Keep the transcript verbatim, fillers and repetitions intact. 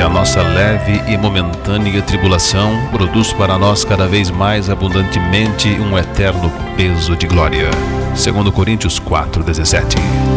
a nossa leve e momentânea tribulação produz para nós cada vez mais abundantemente um eterno peso de glória. Segundo Coríntios quatro, dezessete.